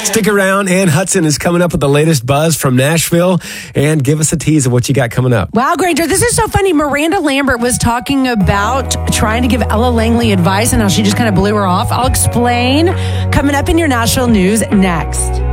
Stick around. Ann Hudson is coming up with the latest buzz from Nashville. And give us a tease of what you got coming up. Wow, Granger, this is so funny. Miranda Lambert was talking about trying to give Ella Langley advice and how she just kind of blew her off. I'll explain coming up in your Nashville news next.